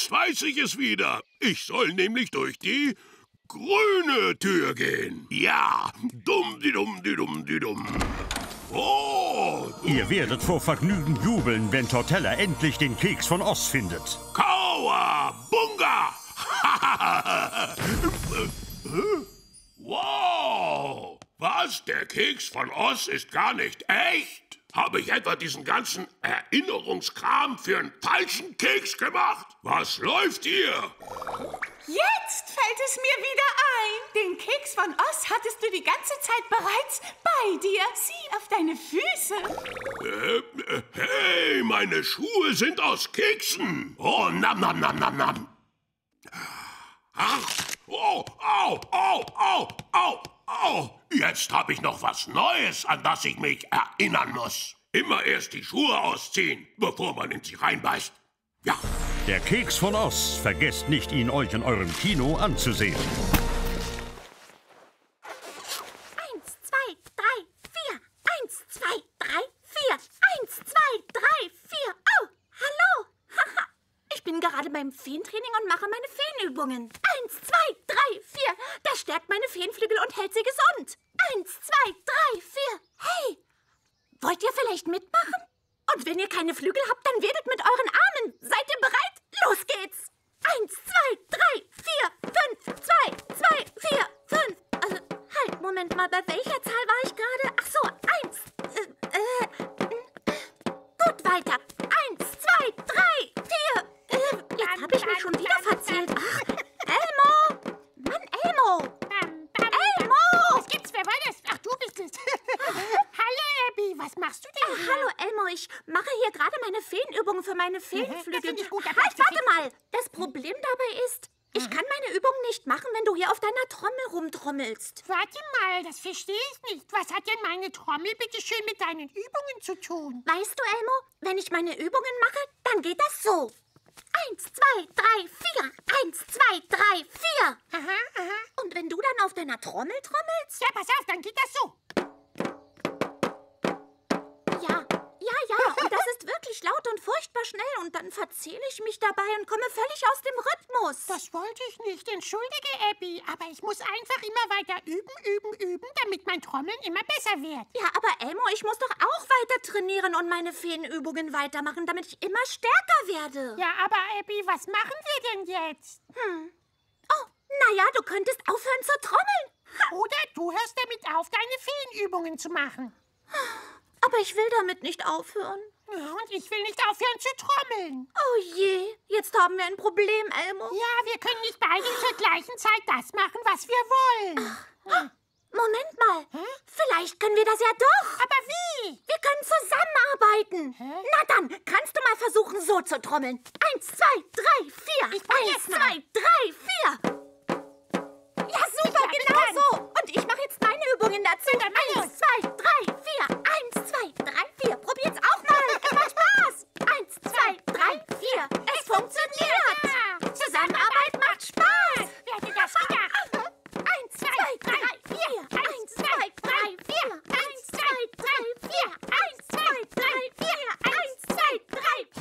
Jetzt weiß ich es wieder. Ich soll nämlich durch die grüne Tür gehen. Ja, dumm. Oh! Ihr werdet vor Vergnügen jubeln, wenn Tortella endlich den Keks von Oz findet. Kawabunga! Wow! Was? Der Keks von Oz ist gar nicht echt? Habe ich etwa diesen ganzen Erinnerungskram für einen falschen Keks gemacht? Was läuft hier? Jetzt fällt es mir wieder ein. Den Keks von Oz hattest du die ganze Zeit bereits bei dir. Sieh auf deine Füße. Hey, meine Schuhe sind aus Keksen. Oh, nam. Ach, oh, au. Jetzt habe ich noch was Neues, an das ich mich erinnern muss. Immer erst die Schuhe ausziehen, bevor man in sie reinbeißt. Ja. Der Keks von Oz. Vergesst nicht, ihn euch in eurem Kino anzusehen. 1, 2, 3, 4. 1, 2, 3, 4. 1, 2, 3, 4. Oh, hallo. Ich bin gerade beim Feentraining und mache meine Feenübungen. 1, 2, 3, 4. Das stärkt meine Feenflügel und hält sie gesund. 1, 2, 3, 4. Hey, wollt ihr vielleicht mitmachen? Und wenn ihr keine Flügel habt, dann wedelt mit euren Armen. Seid ihr bereit? Los geht's! 1, 2, 3, 4, 5, 2, 4, 5. Also, halt, Moment mal, bei welcher Zahl war ich gerade? Ach so, 1. Gut, weiter. 1, 2, 3, 4. Jetzt habe ich mich schon wieder verzählt. Ach, Elmo! Mann, Elmo! Elmo! Was gibt's? Wer war das? Ach, du bist es. Hallo, Abby. Was machst du denn hier? Hallo, Elmo. Ich mache hier gerade meine Feenübungen für meine Feenflügel. Das gut, halt, warte mal. Das Problem dabei ist, ich kann meine Übungen nicht machen, wenn du hier auf deiner Trommel rumtrommelst. Warte mal, das verstehe ich nicht. Was hat denn meine Trommel bitte schön mit deinen Übungen zu tun? Weißt du, Elmo, wenn ich meine Übungen mache, dann geht das so. 1, 2, 3, 4. 1, 2, 3, 4. Aha. Und wenn du dann auf deiner Trommel trommelst? Ja, pass auf, dann geht das so. Ja, und das ist wirklich laut und furchtbar schnell und dann verzähle ich mich dabei und komme völlig aus dem Rhythmus. Das wollte ich nicht. Entschuldige, Abby, aber ich muss einfach immer weiter üben, damit mein Trommeln immer besser wird. Ja, aber Elmo, ich muss doch auch weiter trainieren und meine Feenübungen weitermachen, damit ich immer stärker werde. Ja, aber Abby, was machen wir denn jetzt? Oh, naja, du könntest aufhören zu trommeln. Oder du hörst damit auf, deine Feenübungen zu machen. Aber ich will damit nicht aufhören. Ja, und ich will nicht aufhören zu trommeln. Oh je, jetzt haben wir ein Problem, Elmo. Ja, wir können nicht beide zur gleichen Zeit das machen, was wir wollen. Moment mal, vielleicht können wir das ja doch. Aber wie? Wir können zusammenarbeiten. Na dann, kannst du mal versuchen, so zu trommeln. 1, 2, 3, 4. Ich probier's 1, 2, 3, 4. Ja, super, genau so. Und ich mache jetzt meine Übungen dazu. 1,